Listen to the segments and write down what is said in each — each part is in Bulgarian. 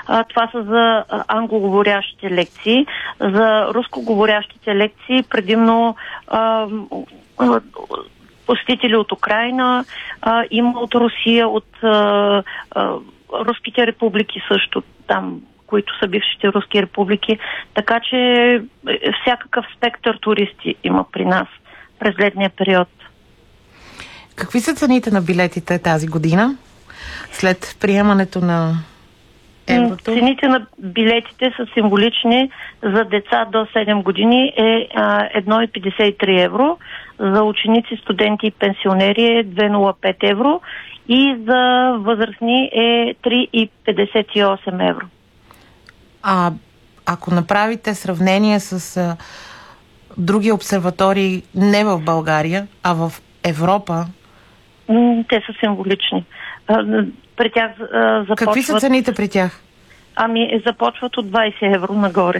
Това са за англоговорящите лекции. За рускоговорящите лекции предимно посетители от Украйна, има от Русия, от руските републики също там, които са бившите руски републики. Така че всякакъв спектър туристи има при нас през летния период. Какви са цените на билетите тази година, след приемането на еврото? Цените на билетите са символични. За деца до 7 години е 1,53 евро. За ученици, студенти и пенсионери е 2,05 евро. И за възрастни е 3,58 евро. Ако направите сравнение с други обсерватории не в България, а в Европа? Те са символични. При тях започват... Какви са цените при тях? Започват от 20 евро нагоре.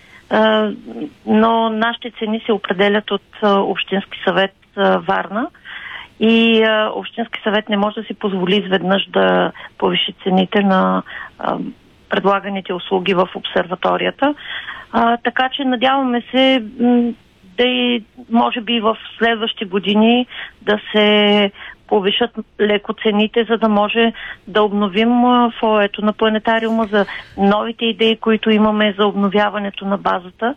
Но нашите цени се определят от Общински съвет Варна и Общински съвет не може да си позволи изведнъж да повиши цените на предлаганите услуги в обсерваторията. Така че надяваме се да и може би в следващи години да се повишат леко цените, за да може да обновим фоето на планетариума за новите идеи, които имаме за обновяването на базата.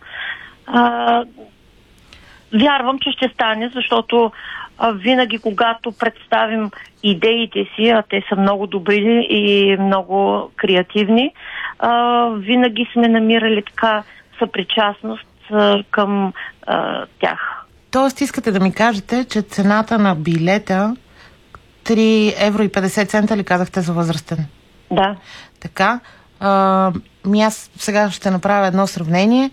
Вярвам, че ще стане, защото винаги, когато представим идеите си, а те са много добри и много креативни, винаги сме намирали така съпричастност към тях. Тоест искате да ми кажете, че цената на билета 3,50 евро ли казахте за възрастен? Да. Така. Аз сега ще направя едно сравнение.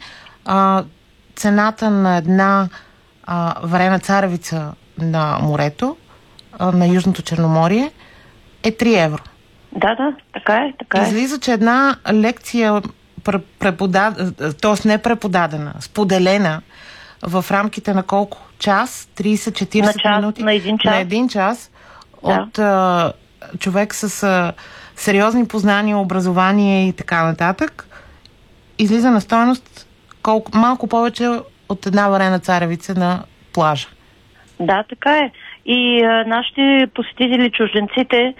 Цената на една варена царевица на морето, на Южното Черноморие, е 3 евро. Да, така е. Излиза, че една лекция т.е. не преподадена, споделена в рамките на колко? Час? 30-40 минути? На един час. На един час от човек с сериозни познания, образование и така нататък, излиза на стойност малко повече от една варена царевица на плажа. Да, така е. И нашите посетители, чужденците,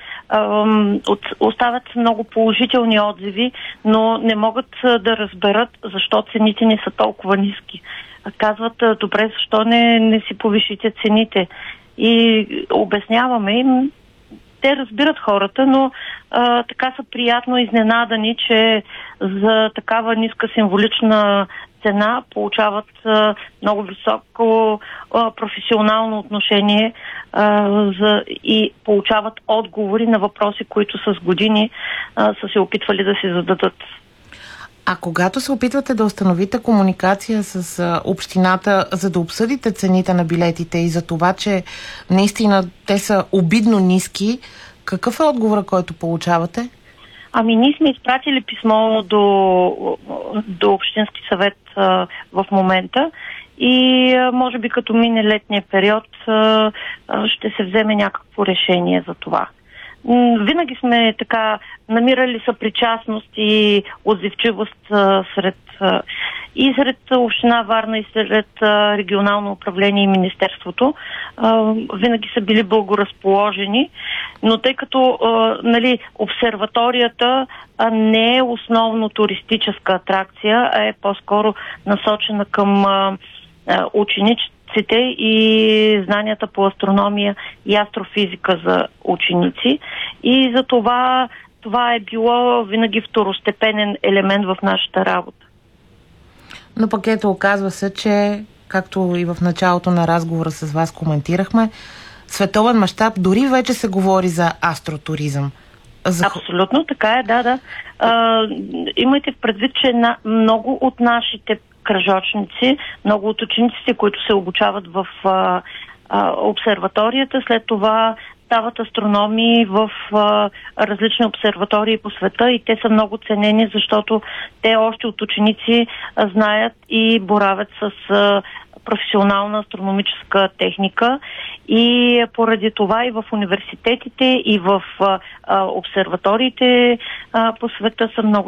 оставят много положителни отзиви, но не могат да разберат защо цените ни са толкова ниски. Казват, добре, защо не си повишите цените? И обясняваме им. Те разбират хората, но така са приятно изненадани, че за такава ниска символична цена получават много високо професионално отношение и получават отговори на въпроси, които с години са се опитвали да се зададат. А когато се опитвате да установите комуникация с общината, за да обсъдите цените на билетите и за това, че наистина те са обидно ниски, какъв е отговорът, който получавате? Ние сме изпратили писмо до Общински съвет в момента и може би като мине летния период ще се вземе някакво решение за това. Винаги сме така намирали съпричастност и отзивчивост сред Община Варна и сред регионално управление и Министерството. Винаги са били благоразположени, но тъй като обсерваторията не е основно туристическа атракция, а е по-скоро насочена към учениците и знанията по астрономия и астрофизика за ученици. И за това е било винаги второстепенен елемент в нашата работа. Но пък оказва се, че, както и в началото на разговора с вас коментирахме, световен мащаб дори вече се говори за астротуризъм. Абсолютно, така е, да. Имайте в предвид, че много от нашите кръжочници, много от учениците, които се обучават в обсерваторията, след това стават астрономии в различни обсерватории по света и те са много ценени, защото те още от ученици знаят и боравят с професионална астрономическа техника и поради това и в университетите, и в обсерваториите по света са много